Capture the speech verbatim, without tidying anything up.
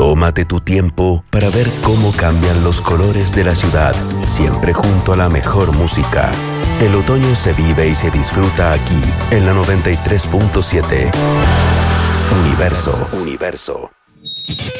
Tómate tu tiempo para ver cómo cambian los colores de la ciudad, siempre junto a la mejor música. El otoño se vive y se disfruta aquí, en la noventa y tres punto siete. Universo, Universo.